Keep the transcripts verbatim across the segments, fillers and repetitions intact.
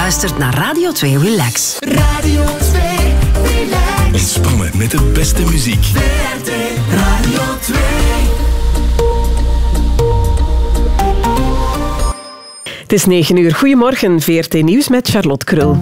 luistert naar Radio twee Relax. Radio twee Relax. Ontspannen met de beste muziek. V R T Radio twee. Het is negen uur. Goedemorgen, V R T Nieuws met Charlotte Krul.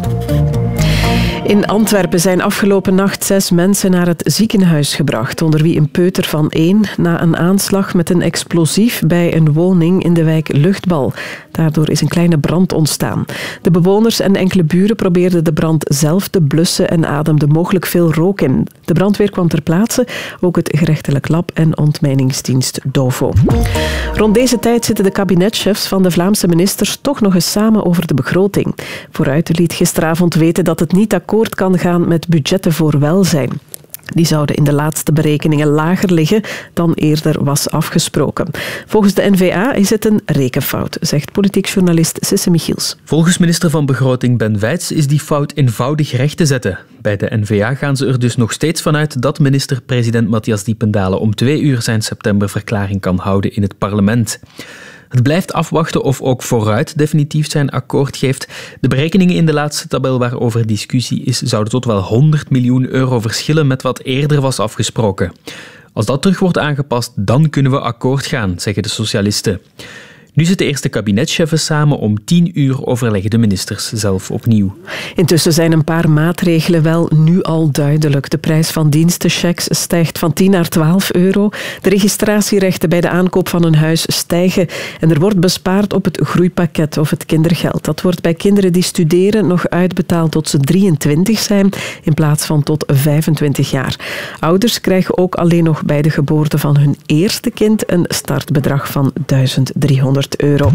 In Antwerpen zijn afgelopen nacht zes mensen naar het ziekenhuis gebracht, onder wie een peuter van één, na een aanslag met een explosief bij een woning in de wijk Luchtbal. Daardoor is een kleine brand ontstaan. De bewoners en enkele buren probeerden de brand zelf te blussen en ademden mogelijk veel rook in. De brandweer kwam ter plaatse, ook het gerechtelijk lab en ontmijningsdienst DOVO. Rond deze tijd zitten de kabinetchefs van de Vlaamse ministers toch nog eens samen over de begroting. Vooruit liet gisteravond weten dat het niet akkoord kan gaan met budgetten voor welzijn. Die zouden in de laatste berekeningen lager liggen dan eerder was afgesproken. Volgens de N V A is het een rekenfout, zegt politiek journalist Sisse Michiels. Volgens minister van Begroting Ben Weits is die fout eenvoudig recht te zetten. Bij de N V A gaan ze er dus nog steeds vanuit dat minister-president Matthias Diependale om twee uur zijn septemberverklaring kan houden in het parlement. Het blijft afwachten of ook Vooruit definitief zijn akkoord geeft. De berekeningen in de laatste tabel waarover discussie is, zouden tot wel honderd miljoen euro verschillen met wat eerder was afgesproken. Als dat terug wordt aangepast, dan kunnen we akkoord gaan, zeggen de socialisten. Nu zitten de eerste kabinetchefs samen. Om tien uur overleggen de ministers zelf opnieuw. Intussen zijn een paar maatregelen wel nu al duidelijk. De prijs van dienstenchecks stijgt van tien naar twaalf euro. De registratierechten bij de aankoop van een huis stijgen. En er wordt bespaard op het groeipakket of het kindergeld. Dat wordt bij kinderen die studeren nog uitbetaald tot ze drieëntwintig zijn, in plaats van tot vijfentwintig jaar. Ouders krijgen ook alleen nog bij de geboorte van hun eerste kind een startbedrag van duizend driehonderd euro.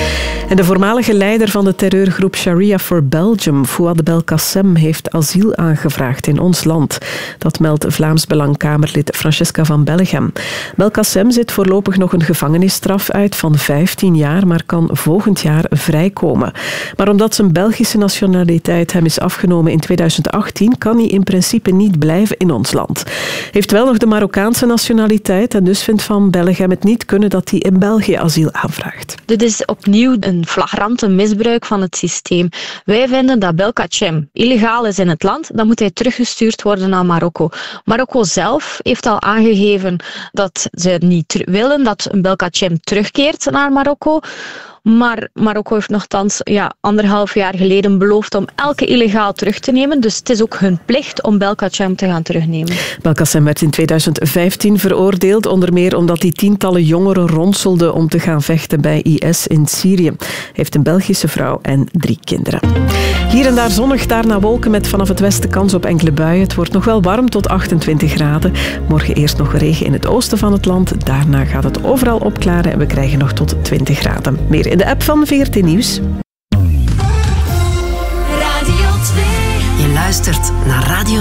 En de voormalige leider van de terreurgroep Sharia for Belgium, Fouad Belkacem, heeft asiel aangevraagd in ons land. Dat meldt Vlaams Belang-Kamerlid Francesca van Bellegem. Belkacem zit voorlopig nog een gevangenisstraf uit van vijftien jaar, maar kan volgend jaar vrijkomen. Maar omdat zijn Belgische nationaliteit hem is afgenomen in tweeduizend achttien, kan hij in principe niet blijven in ons land. Heeft wel nog de Marokkaanse nationaliteit en dus vindt Van Bellegem het niet kunnen dat hij in België asiel aanvraagt. Dit is opnieuw een flagrante misbruik van het systeem. Wij vinden dat Belkacem illegaal is in het land, dan moet hij teruggestuurd worden naar Marokko. Marokko zelf heeft al aangegeven dat ze niet willen dat een Belkacem terugkeert naar Marokko. Maar Marokko heeft nogthans ja, anderhalf jaar geleden beloofd om elke illegaal terug te nemen. Dus het is ook hun plicht om Belkacem te gaan terugnemen. Belkacem werd in tweeduizend vijftien veroordeeld, onder meer omdat hij tientallen jongeren ronselde om te gaan vechten bij I S in Syrië. Hij heeft een Belgische vrouw en drie kinderen. Hier en daar zonnig, daarna wolken met vanaf het westen kans op enkele buien. Het wordt nog wel warm tot achtentwintig graden. Morgen eerst nog regen in het oosten van het land. Daarna gaat het overal opklaren en we krijgen nog tot twintig graden. Meer in de app van V R T Nieuws. Radio twee. Je luistert naar Radio